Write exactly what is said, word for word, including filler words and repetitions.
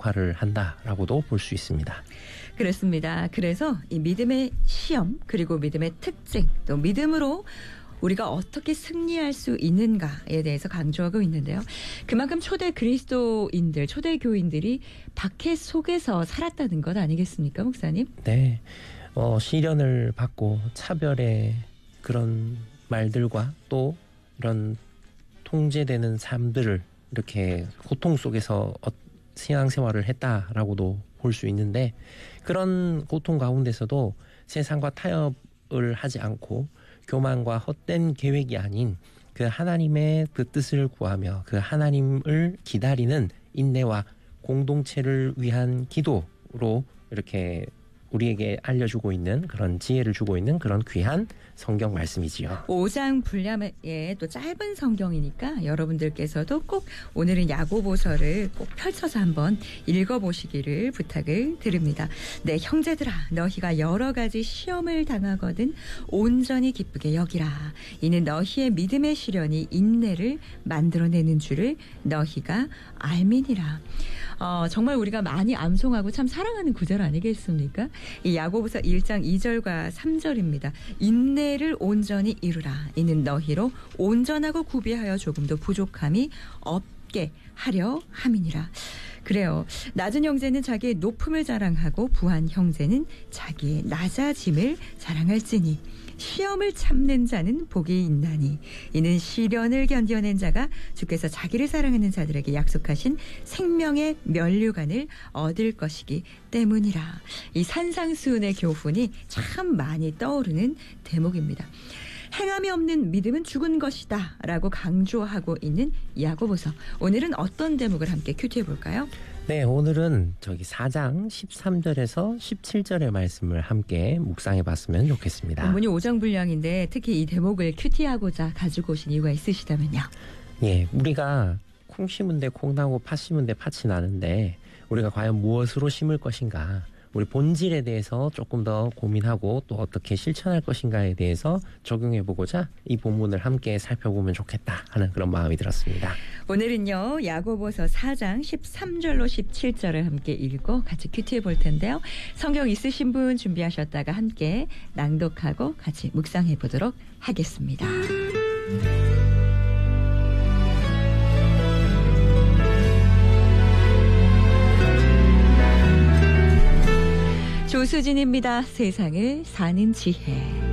역할을 한다라고도 볼 수 있습니다. 그렇습니다. 그래서 이 믿음의 시험 그리고 믿음의 특징 또 믿음으로 우리가 어떻게 승리할 수 있는가에 대해서 강조하고 있는데요. 그만큼 초대 그리스도인들, 초대 교인들이 박해 속에서 살았다는 것 아니겠습니까, 목사님? 네. 어, 시련을 받고 차별의 그런 말들과 또 이런 통제되는 삶들을 이렇게 고통 속에서 신앙생활을 했다라고도 볼 수 있는데 그런 고통 가운데서도 세상과 타협을 하지 않고 교만과 헛된 계획이 아닌 그 하나님의 그 뜻을 구하며 그 하나님을 기다리는 인내와 공동체를 위한 기도로 이렇게 우리에게 알려주고 있는 그런 지혜를 주고 있는 그런 귀한 성경 말씀이지요. 오 장 분량의 또 짧은 성경이니까 여러분들께서도 꼭 오늘은 야고보서를 꼭 펼쳐서 한번 읽어보시기를 부탁을 드립니다. 네, 형제들아 너희가 여러 가지 시험을 당하거든 온전히 기쁘게 여기라. 이는 너희의 믿음의 시련이 인내를 만들어내는 줄을 너희가 알미니라. 어, 정말 우리가 많이 암송하고 참 사랑하는 구절 아니겠습니까? 이 야고보서 일 장 이 절과 삼 절입니다. 인내를 온전히 이루라. 이는 너희로 온전하고 구비하여 조금도 부족함이 없게 하려 함이니라. 그래요. 낮은 형제는 자기의 높음을 자랑하고 부한 형제는 자기의 낮아짐을 자랑할지니 시험을 참는 자는 복이 있나니 이는 시련을 견뎌낸 자가 주께서 자기를 사랑하는 자들에게 약속하신 생명의 면류관을 얻을 것이기 때문이라. 이 산상수훈의 교훈이 참 많이 떠오르는 대목입니다. 행함이 없는 믿음은 죽은 것이다 라고 강조하고 있는 야고보서. 오늘은 어떤 대목을 함께 큐티해 볼까요? 네, 오늘은 저기 사 장 십삼 절에서 십칠 절의 말씀을 함께 묵상해 봤으면 좋겠습니다. 본문이 오 장 분량인데 특히 이 대목을 큐티하고자 가지고 오신 이유가 있으시다면요? 예, 우리가 콩 심은 데 콩 나고 팥 심은 데 팥이 나는데 우리가 과연 무엇으로 심을 것인가, 우리 본질에 대해서 조금 더 고민하고 또 어떻게 실천할 것인가에 대해서 적용해보고자 이 본문을 함께 살펴보면 좋겠다 하는 그런 마음이 들었습니다. 오늘은요 야고보서 사 장 십삼 절로 십칠 절을 함께 읽고 같이 큐티해 볼 텐데요. 성경 있으신 분 준비하셨다가 함께 낭독하고 같이 묵상해 보도록 하겠습니다. 조수진입니다. 세상을 사는 지혜.